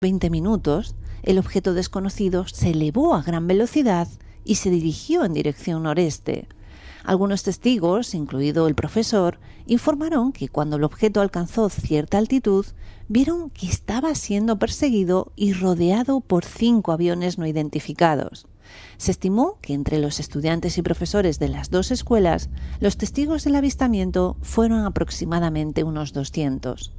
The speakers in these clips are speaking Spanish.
20 minutos, el objeto desconocido se elevó a gran velocidad y se dirigió en dirección noreste. Algunos testigos, incluido el profesor, informaron que cuando el objeto alcanzó cierta altitud, vieron que estaba siendo perseguido y rodeado por 5 aviones no identificados. Se estimó que entre los estudiantes y profesores de las dos escuelas, los testigos del avistamiento fueron aproximadamente unos 200.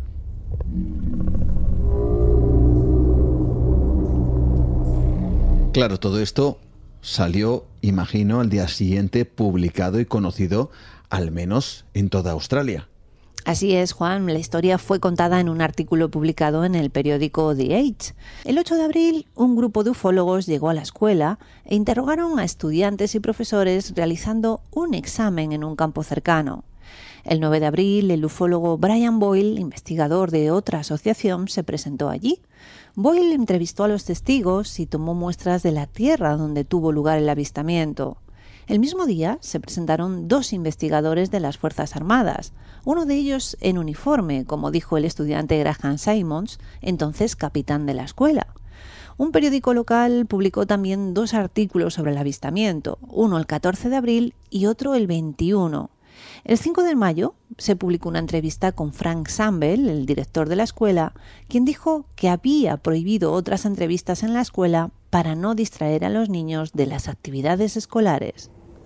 Claro, todo esto salió, imagino, al día siguiente publicado y conocido, al menos en toda Australia. Así es, Juan. La historia fue contada en un artículo publicado en el periódico The Age. El 8 de abril, un grupo de ufólogos llegó a la escuela e interrogaron a estudiantes y profesores realizando un examen en un campo cercano. El 9 de abril, el ufólogo Brian Boyle, investigador de otra asociación, se presentó allí. Boyle entrevistó a los testigos y tomó muestras de la tierra donde tuvo lugar el avistamiento. El mismo día se presentaron 2 investigadores de las Fuerzas Armadas, uno de ellos en uniforme, como dijo el estudiante Graham Simons, entonces capitán de la escuela. Un periódico local publicó también 2 artículos sobre el avistamiento, uno el 14 de abril y otro el 21. El 5 de mayo se publicó una entrevista con Frank Sambel, el director de la escuela, quien dijo que había prohibido otras entrevistas en la escuela para no distraer a los niños de las actividades escolares.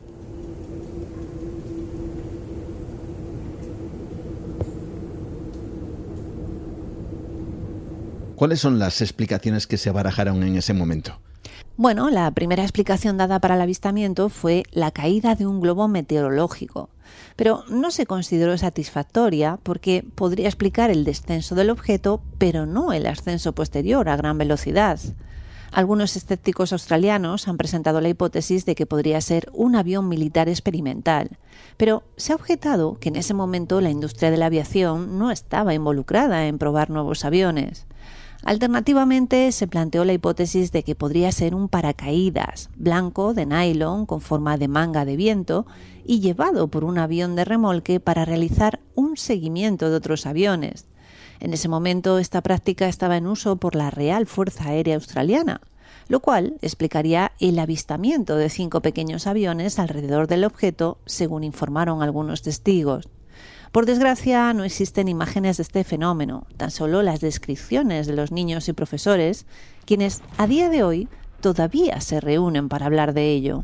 ¿Cuáles son las explicaciones que se barajaron en ese momento? Bueno, la primera explicación dada para el avistamiento fue la caída de un globo meteorológico, pero no se consideró satisfactoria porque podría explicar el descenso del objeto, pero no el ascenso posterior a gran velocidad. Algunos escépticos australianos han presentado la hipótesis de que podría ser un avión militar experimental, pero se ha objetado que en ese momento la industria de la aviación no estaba involucrada en probar nuevos aviones. Alternativamente, se planteó la hipótesis de que podría ser un paracaídas blanco de nylon con forma de manga de viento y llevado por un avión de remolque para realizar un seguimiento de otros aviones. En ese momento, esta práctica estaba en uso por la Real Fuerza Aérea Australiana, lo cual explicaría el avistamiento de 5 pequeños aviones alrededor del objeto, según informaron algunos testigos. Por desgracia, no existen imágenes de este fenómeno, tan solo las descripciones de los niños y profesores, quienes a día de hoy todavía se reúnen para hablar de ello.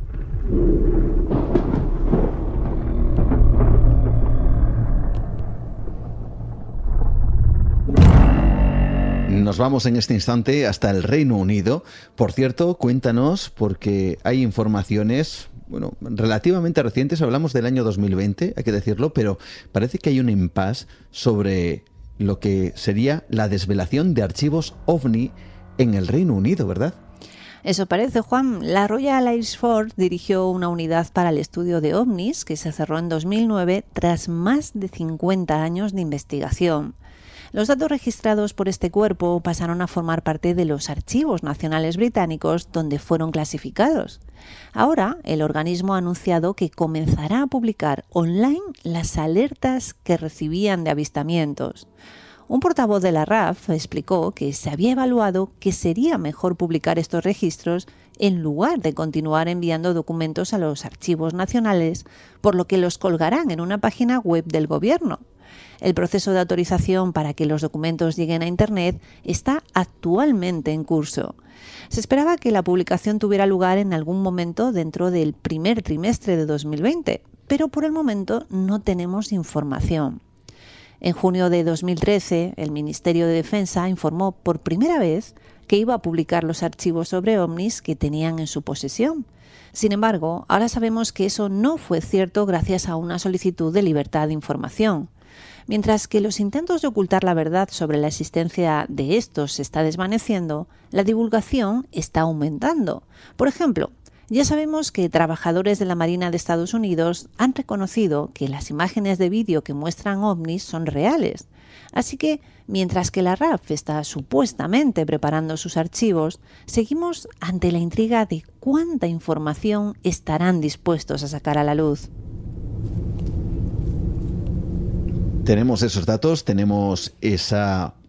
Nos vamos en este instante hasta el Reino Unido. Por cierto, cuéntanos, porque hay informaciones relativamente recientes, hablamos del año 2020, hay que decirlo, pero parece que hay un impasse sobre lo que sería la desvelación de archivos OVNI en el Reino Unido, ¿verdad? Eso parece, Juan. La Royal Air Force dirigió una unidad para el estudio de ovnis que se cerró en 2009 tras más de 50 años de investigación. Los datos registrados por este cuerpo pasaron a formar parte de los archivos nacionales británicos donde fueron clasificados. Ahora, el organismo ha anunciado que comenzará a publicar online las alertas que recibían de avistamientos. Un portavoz de la RAF explicó que se había evaluado que sería mejor publicar estos registros en lugar de continuar enviando documentos a los archivos nacionales, por lo que los colgarán en una página web del gobierno. El proceso de autorización para que los documentos lleguen a Internet está actualmente en curso. Se esperaba que la publicación tuviera lugar en algún momento dentro del primer trimestre de 2020, pero por el momento no tenemos información. En junio de 2013, el Ministerio de Defensa informó por primera vez que iba a publicar los archivos sobre ovnis que tenían en su posesión. Sin embargo, ahora sabemos que eso no fue cierto gracias a una solicitud de libertad de información. Mientras que los intentos de ocultar la verdad sobre la existencia de estos se está desvaneciendo, la divulgación está aumentando. Por ejemplo, ya sabemos que trabajadores de la Marina de Estados Unidos han reconocido que las imágenes de vídeo que muestran ovnis son reales. Así que, mientras que la RAF está supuestamente preparando sus archivos, seguimos ante la intriga de cuánta información estarán dispuestos a sacar a la luz. Tenemos esos datos, tenemos esa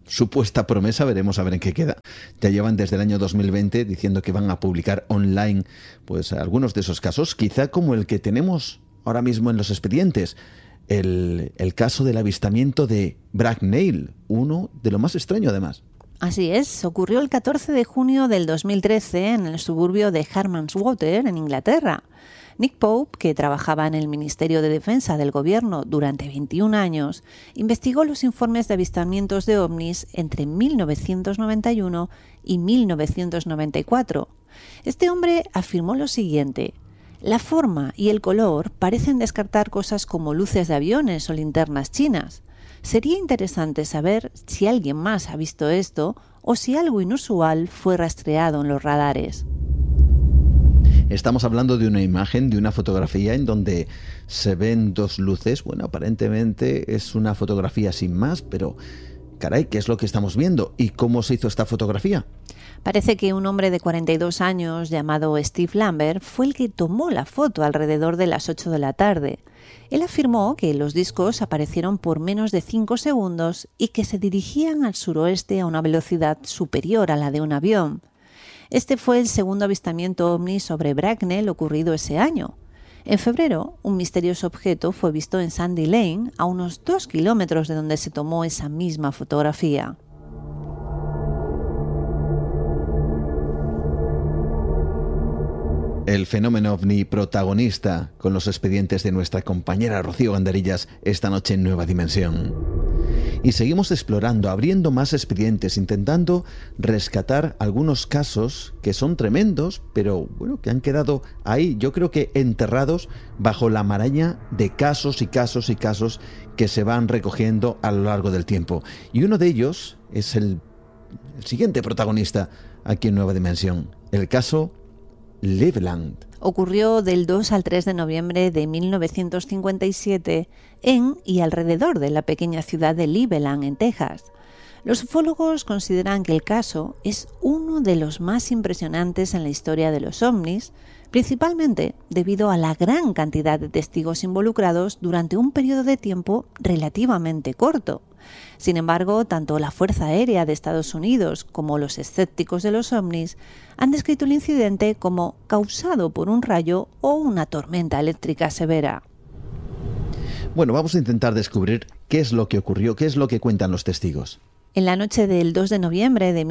supuesta promesa, veremos a ver en qué queda. Ya llevan desde el año 2020 diciendo que van a publicar online pues algunos de esos casos, quizá como el que tenemos ahora mismo en los expedientes, el caso del avistamiento de Bracknell, uno de lo más extraño además. Así es, ocurrió el 14 de junio del 2013 en el suburbio de Harmanswater, en Inglaterra. Nick Pope, que trabajaba en el Ministerio de Defensa del Gobierno durante 21 años, investigó los informes de avistamientos de ovnis entre 1991 y 1994. Este hombre afirmó lo siguiente: la forma y el color parecen descartar cosas como luces de aviones o linternas chinas. Sería interesante saber si alguien más ha visto esto o si algo inusual fue rastreado en los radares. Estamos hablando de una imagen, de una fotografía en donde se ven dos luces. Bueno, aparentemente es una fotografía sin más, pero caray, ¿qué es lo que estamos viendo? ¿Y cómo se hizo esta fotografía? Parece que un hombre de 42 años llamado Steve Lambert fue el que tomó la foto alrededor de las 8 de la tarde. Él afirmó que los discos aparecieron por menos de 5 segundos y que se dirigían al suroeste a una velocidad superior a la de un avión. Este fue el segundo avistamiento ovni sobre Bracknell ocurrido ese año. En febrero, un misterioso objeto fue visto en Sandy Lane, a unos 2 kilómetros de donde se tomó esa misma fotografía. El fenómeno ovni protagonista con los expedientes de nuestra compañera Rocío Gandarillas esta noche en Nueva Dimensión. Y seguimos explorando, abriendo más expedientes, intentando rescatar algunos casos que son tremendos, pero bueno, que han quedado ahí, yo creo que enterrados bajo la maraña de casos y casos y casos que se van recogiendo a lo largo del tiempo. Y uno de ellos es el siguiente protagonista aquí en Nueva Dimensión, el caso Cleveland. Ocurrió del 2 al 3 de noviembre de 1957 en y alrededor de la pequeña ciudad de Cleveland, en Texas. Los ufólogos consideran que el caso es uno de los más impresionantes en la historia de los ovnis, principalmente debido a la gran cantidad de testigos involucrados durante un periodo de tiempo relativamente corto. Sin embargo, tanto la Fuerza Aérea de Estados Unidos como los escépticos de los ovnis han descrito el incidente como causado por un rayo o una tormenta eléctrica severa. Bueno, vamos a intentar descubrir qué es lo que ocurrió, qué es lo que cuentan los testigos. En la noche del 2 de noviembre de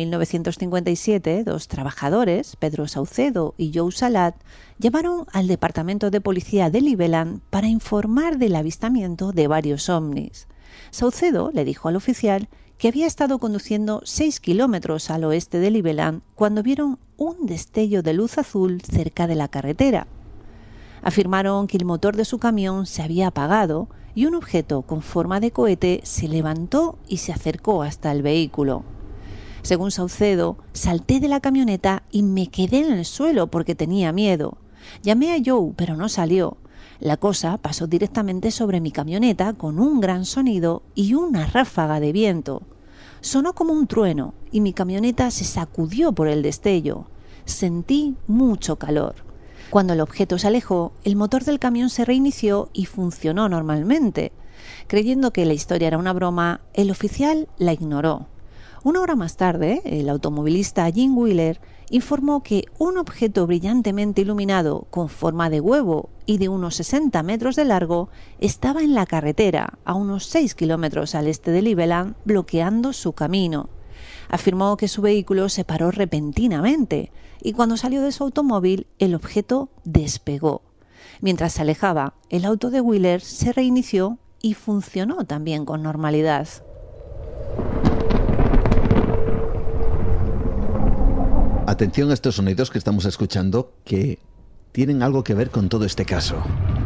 1957, dos trabajadores, Pedro Saucedo y Joe Salat, llamaron al Departamento de Policía de Cleveland para informar del avistamiento de varios ovnis. Saucedo le dijo al oficial que había estado conduciendo 6 kilómetros al oeste de Cleveland cuando vieron un destello de luz azul cerca de la carretera. Afirmaron que el motor de su camión se había apagado y un objeto con forma de cohete se levantó y se acercó hasta el vehículo. Según Saucedo, salté de la camioneta y me quedé en el suelo porque tenía miedo. Llamé a Joe, pero no salió. La cosa pasó directamente sobre mi camioneta con un gran sonido y una ráfaga de viento. Sonó como un trueno y mi camioneta se sacudió por el destello. Sentí mucho calor. Cuando el objeto se alejó, el motor del camión se reinició y funcionó normalmente. Creyendo que la historia era una broma, el oficial la ignoró. Una hora más tarde, el automovilista Jim Wheeler informó que un objeto brillantemente iluminado con forma de huevo y de unos 60 metros de largo estaba en la carretera a unos 6 kilómetros al este de Cleveland, bloqueando su camino. Afirmó que su vehículo se paró repentinamente y cuando salió de su automóvil el objeto despegó. Mientras se alejaba, el auto de Wheeler se reinició y funcionó también con normalidad. Atención a estos sonidos que estamos escuchando que tienen algo que ver con todo este caso.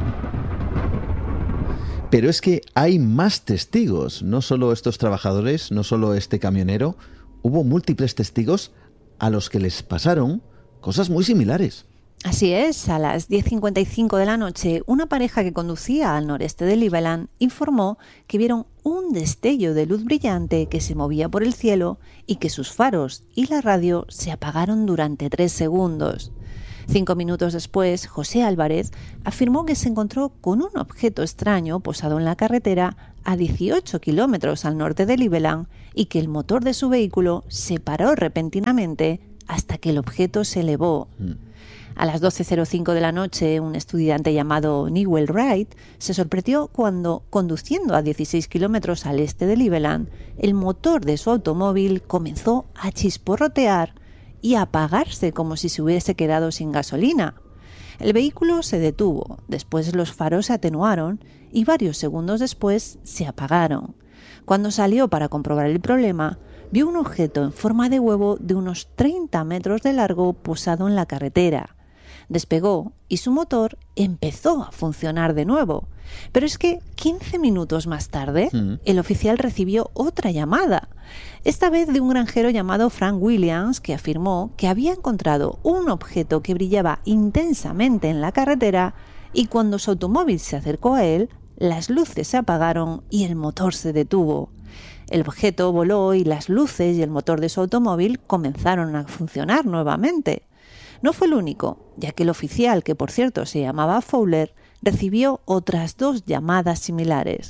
Pero es que hay más testigos, no solo estos trabajadores, no solo este camionero, hubo múltiples testigos a los que les pasaron cosas muy similares. Así es, a las 10:55 de la noche, una pareja que conducía al noreste de Cleveland informó que vieron un destello de luz brillante que se movía por el cielo y que sus faros y la radio se apagaron durante 3 segundos. 5 minutos después, José Álvarez afirmó que se encontró con un objeto extraño posado en la carretera a 18 kilómetros al norte de Cleveland y que el motor de su vehículo se paró repentinamente hasta que el objeto se elevó. A las 12:05 de la noche, un estudiante llamado Newell Wright se sorprendió cuando, conduciendo a 16 kilómetros al este de Cleveland, el motor de su automóvil comenzó a chisporrotear y a apagarse como si se hubiese quedado sin gasolina. El vehículo se detuvo, después los faros se atenuaron y varios segundos después se apagaron. Cuando salió para comprobar el problema, vio un objeto en forma de huevo de unos 30 metros de largo posado en la carretera. Despegó y su motor empezó a funcionar de nuevo. Pero es que 15 minutos más tarde, el oficial recibió otra llamada, esta vez de un granjero llamado Frank Williams, que afirmó que había encontrado un objeto que brillaba intensamente en la carretera y cuando su automóvil se acercó a él, las luces se apagaron y el motor se detuvo. El objeto voló y las luces y el motor de su automóvil comenzaron a funcionar nuevamente. No fue el único, ya que el oficial, que por cierto se llamaba Fowler, recibió otras 2 llamadas similares.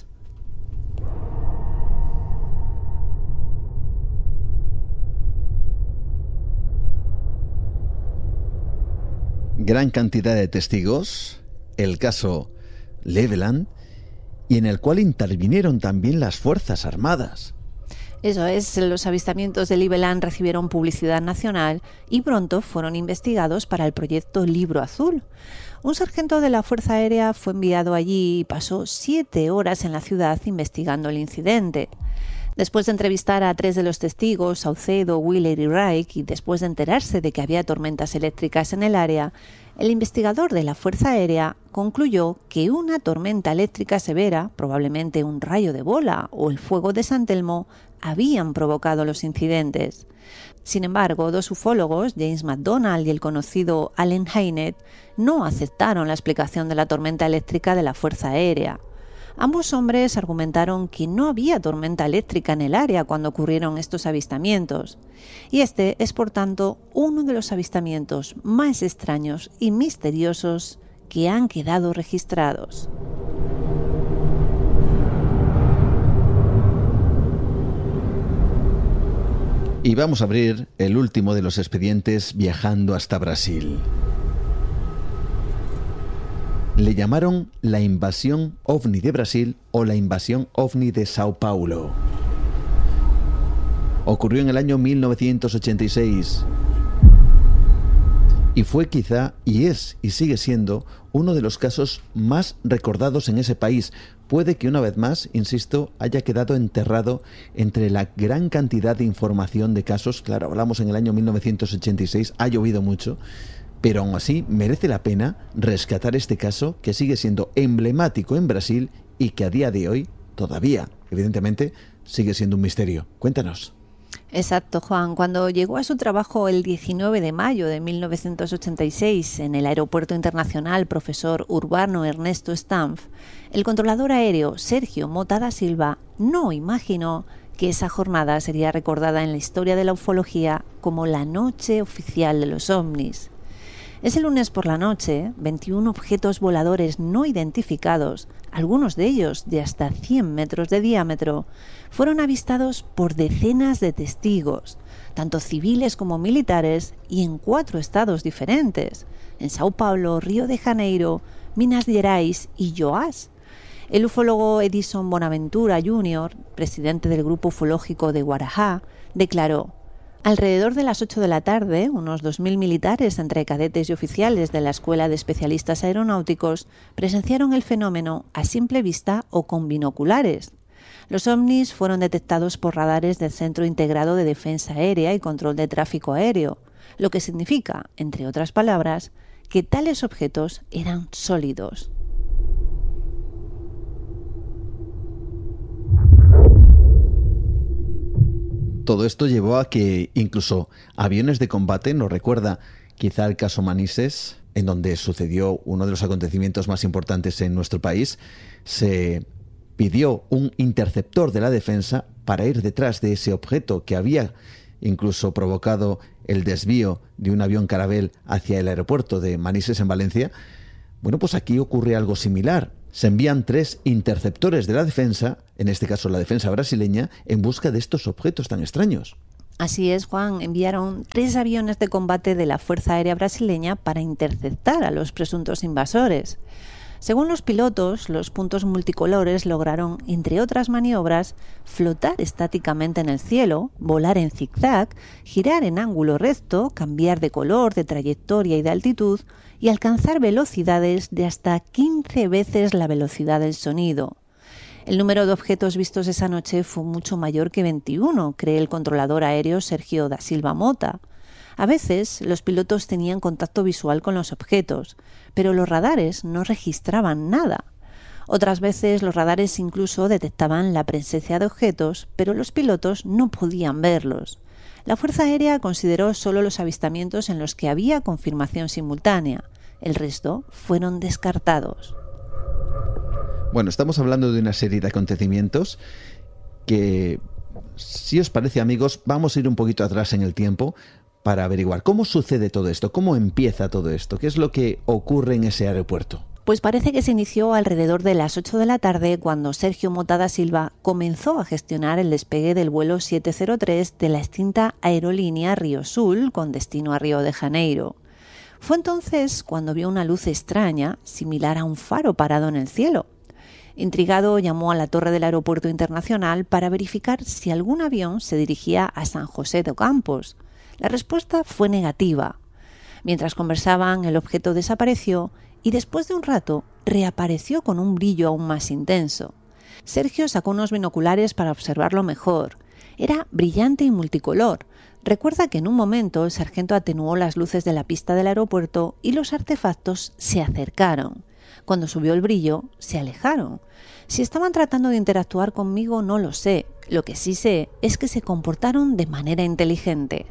Gran cantidad de testigos, el caso Cleveland, y en el cual intervinieron también las Fuerzas Armadas. Eso es, los avistamientos de Cleveland recibieron publicidad nacional y pronto fueron investigados para el proyecto Libro Azul. Un sargento de la Fuerza Aérea fue enviado allí y pasó 7 horas en la ciudad investigando el incidente. Después de entrevistar a 3 de los testigos, Saucedo, Wheeler y Wright, y después de enterarse de que había tormentas eléctricas en el área, el investigador de la Fuerza Aérea concluyó que una tormenta eléctrica severa, probablemente un rayo de bola o el fuego de San Telmo, habían provocado los incidentes. Sin embargo, 2 ufólogos, James McDonald y el conocido Allen Hynek, no aceptaron la explicación de la tormenta eléctrica de la Fuerza Aérea. Ambos hombres argumentaron que no había tormenta eléctrica en el área cuando ocurrieron estos avistamientos. Y este es, por tanto, uno de los avistamientos más extraños y misteriosos que han quedado registrados. Y vamos a abrir el último de los expedientes viajando hasta Brasil. Le llamaron la invasión ovni de Brasil o la invasión ovni de Sao Paulo. Ocurrió en el año 1986 y fue quizá, y es y sigue siendo, uno de los casos más recordados en ese país. Puede que una vez más, insisto, haya quedado enterrado entre la gran cantidad de información de casos. Claro, hablamos en el año 1986, ha llovido mucho, pero aún así merece la pena rescatar este caso que sigue siendo emblemático en Brasil y que a día de hoy todavía, evidentemente, sigue siendo un misterio. Cuéntanos. Exacto, Juan. Cuando llegó a su trabajo el 19 de mayo de 1986 en el Aeropuerto Internacional Profesor Urbano Ernesto Stampf, el controlador aéreo Sergio Mota da Silva no imaginó que esa jornada sería recordada en la historia de la ufología como la noche oficial de los ovnis. Ese lunes por la noche, 21 objetos voladores no identificados, algunos de ellos de hasta 100 metros de diámetro, fueron avistados por decenas de testigos, tanto civiles como militares, y en 4 estados diferentes, en Sao Paulo, Río de Janeiro, Minas Gerais y Goiás. El ufólogo Edison Bonaventura Jr., presidente del grupo ufológico de Guarajá, declaró: alrededor de las 8 de la tarde, unos 2.000 militares entre cadetes y oficiales de la Escuela de Especialistas Aeronáuticos presenciaron el fenómeno a simple vista o con binoculares. Los ovnis fueron detectados por radares del Centro Integrado de Defensa Aérea y Control de Tráfico Aéreo, lo que significa, entre otras palabras, que tales objetos eran sólidos. Todo esto llevó a que incluso aviones de combate, nos recuerda quizá el caso Manises, en donde sucedió uno de los acontecimientos más importantes en nuestro país, se pidió un interceptor de la defensa para ir detrás de ese objeto que había incluso provocado el desvío de un avión Caravelle hacia el aeropuerto de Manises en Valencia. Bueno, pues aquí ocurre algo similar. Se envían 3 interceptores de la defensa, en este caso la defensa brasileña, en busca de estos objetos tan extraños. Así es, Juan, enviaron 3 aviones de combate de la Fuerza Aérea Brasileña para interceptar a los presuntos invasores. Según los pilotos, los puntos multicolores lograron, entre otras maniobras, flotar estáticamente en el cielo, volar en zigzag, girar en ángulo recto, cambiar de color, de trayectoria y de altitud y alcanzar velocidades de hasta 15 veces la velocidad del sonido. El número de objetos vistos esa noche fue mucho mayor que 21, cree el controlador aéreo Sergio da Silva Mota. A veces los pilotos tenían contacto visual con los objetos, pero los radares no registraban nada. Otras veces los radares incluso detectaban la presencia de objetos, pero los pilotos no podían verlos. La Fuerza Aérea consideró solo los avistamientos en los que había confirmación simultánea. El resto fueron descartados. Bueno, estamos hablando de una serie de acontecimientos que, si os parece, amigos, vamos a ir un poquito atrás en el tiempo para averiguar cómo sucede todo esto, cómo empieza todo esto, qué es lo que ocurre en ese aeropuerto. Pues parece que se inició alrededor de las 8 de la tarde cuando Sergio Mota da Silva comenzó a gestionar el despegue del vuelo 703 de la extinta aerolínea Rio Sul con destino a Río de Janeiro. Fue entonces cuando vio una luz extraña, similar a un faro parado en el cielo. Intrigado, llamó a la torre del aeropuerto internacional para verificar si algún avión se dirigía a San José de Campos. La respuesta fue negativa. Mientras conversaban, el objeto desapareció y después de un rato reapareció con un brillo aún más intenso. Sergio sacó unos binoculares para observarlo mejor. Era brillante y multicolor. Recuerda que en un momento el sargento atenuó las luces de la pista del aeropuerto y los artefactos se acercaron. Cuando subió el brillo, se alejaron. Si estaban tratando de interactuar conmigo, no lo sé. Lo que sí sé es que se comportaron de manera inteligente.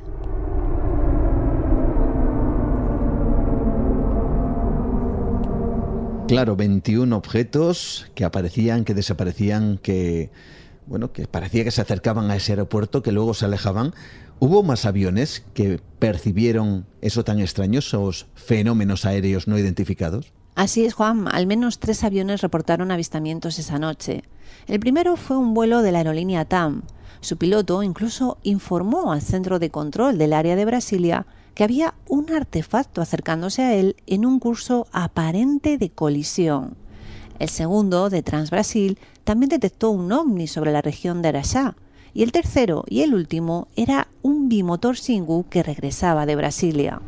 Claro, 21 objetos que aparecían, que desaparecían, que parecía que se acercaban a ese aeropuerto, que luego se alejaban. ¿Hubo más aviones que percibieron eso tan extraño, esos fenómenos aéreos no identificados? Así es, Juan. Al menos 3 aviones reportaron avistamientos esa noche. El primero fue un vuelo de la aerolínea TAM. Su piloto incluso informó al centro de control del área de Brasilia que había un artefacto acercándose a él en un curso aparente de colisión. El segundo, de Transbrasil, también detectó un ovni sobre la región de Araxá. Y el tercero y el último era un bimotor Xingu que regresaba de Brasilia.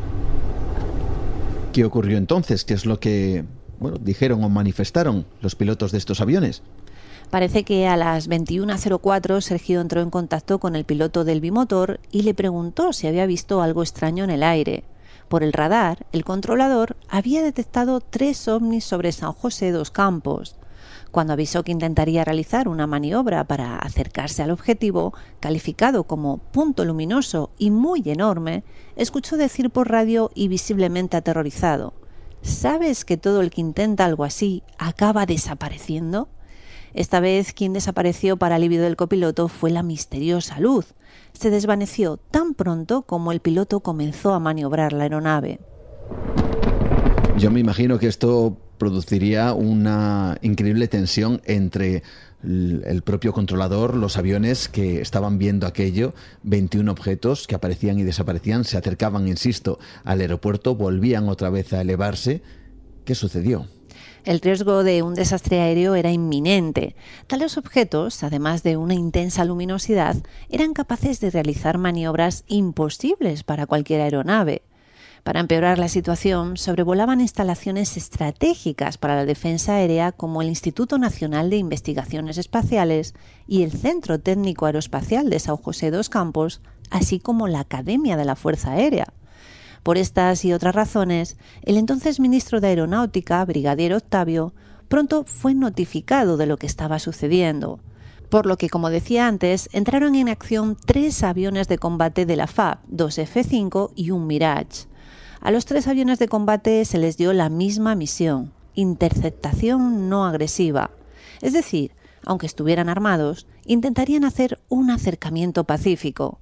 ¿Qué ocurrió entonces? ¿Qué es lo que dijeron o manifestaron los pilotos de estos aviones? Parece que a las 21:04 Sergio entró en contacto con el piloto del bimotor y le preguntó si había visto algo extraño en el aire. Por el radar, el controlador había detectado 3 ovnis sobre San José dos Campos. Cuando avisó que intentaría realizar una maniobra para acercarse al objetivo, calificado como punto luminoso y muy enorme, escuchó decir por radio y visiblemente aterrorizado: ¿sabes que todo el que intenta algo así acaba desapareciendo? Esta vez quien desapareció para alivio del copiloto fue la misteriosa luz. Se desvaneció tan pronto como el piloto comenzó a maniobrar la aeronave. Yo me imagino que esto produciría una increíble tensión entre el propio controlador, los aviones que estaban viendo aquello, 21 objetos que aparecían y desaparecían, se acercaban, insisto, al aeropuerto, volvían otra vez a elevarse. ¿Qué sucedió? El riesgo de un desastre aéreo era inminente. Tales objetos, además de una intensa luminosidad, eran capaces de realizar maniobras imposibles para cualquier aeronave. Para empeorar la situación, sobrevolaban instalaciones estratégicas para la defensa aérea como el Instituto Nacional de Investigaciones Espaciales y el Centro Técnico Aeroespacial de San José dos Campos, así como la Academia de la Fuerza Aérea. Por estas y otras razones, el entonces ministro de Aeronáutica, brigadier Octavio, pronto fue notificado de lo que estaba sucediendo, por lo que, como decía antes, entraron en acción 3 aviones de combate de la FAB, 2 F-5 y un Mirage. A los 3 aviones de combate se les dio la misma misión: interceptación no agresiva. Es decir, aunque estuvieran armados, intentarían hacer un acercamiento pacífico.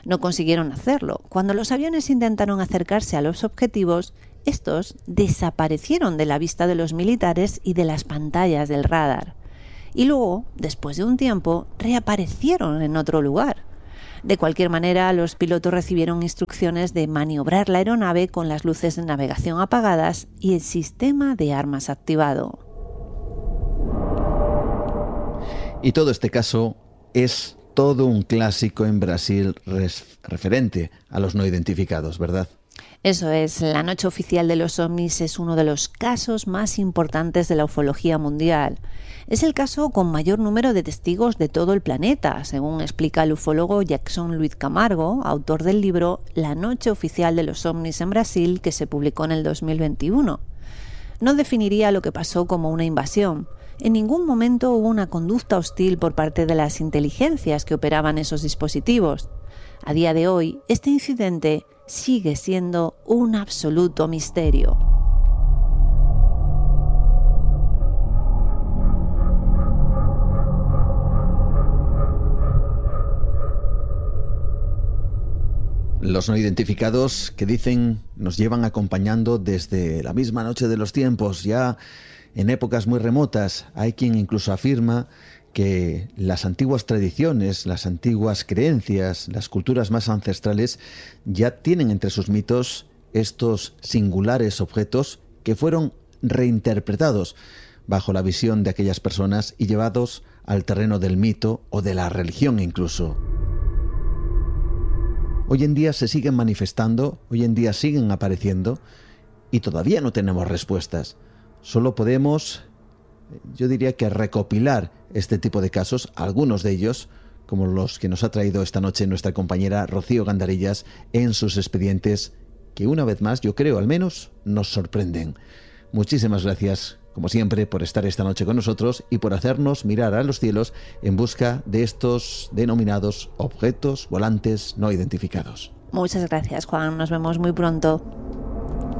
No consiguieron hacerlo. Cuando los aviones intentaron acercarse a los objetivos, estos desaparecieron de la vista de los militares y de las pantallas del radar. Y luego, después de un tiempo, reaparecieron en otro lugar. De cualquier manera, los pilotos recibieron instrucciones de maniobrar la aeronave con las luces de navegación apagadas y el sistema de armas activado. Y todo este caso es todo un clásico en Brasil referente a los no identificados, ¿verdad? Eso es, la Noche Oficial de los OVNIs es uno de los casos más importantes de la ufología mundial. Es el caso con mayor número de testigos de todo el planeta, según explica el ufólogo Jackson Luiz Camargo, autor del libro La Noche Oficial de los OVNIs en Brasil, que se publicó en el 2021. No definiría lo que pasó como una invasión. En ningún momento hubo una conducta hostil por parte de las inteligencias que operaban esos dispositivos. A día de hoy, este incidente sigue siendo un absoluto misterio. Los no identificados que dicen nos llevan acompañando desde la misma noche de los tiempos, ya en épocas muy remotas. Hay quien incluso afirma que las antiguas tradiciones, las antiguas creencias, las culturas más ancestrales ya tienen entre sus mitos estos singulares objetos que fueron reinterpretados bajo la visión de aquellas personas y llevados al terreno del mito o de la religión incluso. Hoy en día se siguen manifestando, hoy en día siguen apareciendo y todavía no tenemos respuestas. Solo podemos, yo diría que recopilar este tipo de casos, algunos de ellos, como los que nos ha traído esta noche nuestra compañera Rocío Gandarillas en sus expedientes, que una vez más, yo creo al menos, nos sorprenden. Muchísimas gracias, como siempre, por estar esta noche con nosotros y por hacernos mirar a los cielos en busca de estos denominados objetos volantes no identificados. Muchas gracias, Juan. Nos vemos muy pronto.